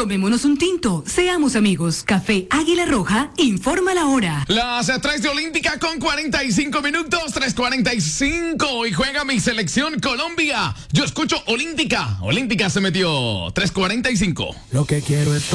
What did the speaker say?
Tomémonos un tinto, seamos amigos. Café Águila Roja, informa la hora. Las 3 de Olímpica con 45 minutos, 3:45 y juega mi selección Colombia. Yo escucho Olímpica. Olímpica se metió 3:45. Lo que quiero es